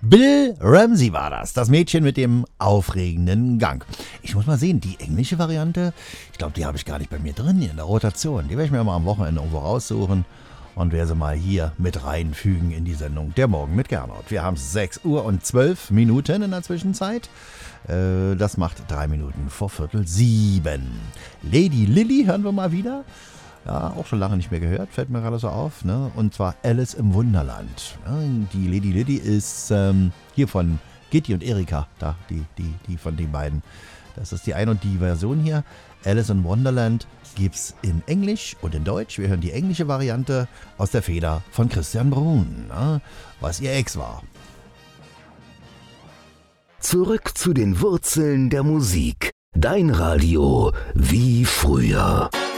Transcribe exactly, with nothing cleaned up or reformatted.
Bill Ramsey war das, das Mädchen mit dem aufregenden Gang. Ich muss mal sehen, die englische Variante, ich glaube, die habe ich gar nicht bei mir drin hier in der Rotation. Die werde ich mir mal am Wochenende irgendwo raussuchen und werde sie mal hier mit reinfügen in die Sendung Der Morgen mit Gernot. Wir haben sechs Uhr und zwölf Minuten in der Zwischenzeit. Äh, das macht drei Minuten vor Viertel sieben. Lady Lily hören wir mal wieder. Ja, auch schon lange nicht mehr gehört, fällt mir gerade so auf, ne? Und zwar Alice im Wunderland. Ja, die Lady Lily ist ähm, hier von Gitti und Erika, da, die, die, die von den beiden. Das ist die eine und die Version hier. Alice in Wonderland gibt's in Englisch und in Deutsch. Wir hören die englische Variante aus der Feder von Christian Bruhn, ne? Was ihr Ex war. Zurück zu den Wurzeln der Musik. Dein Radio wie früher.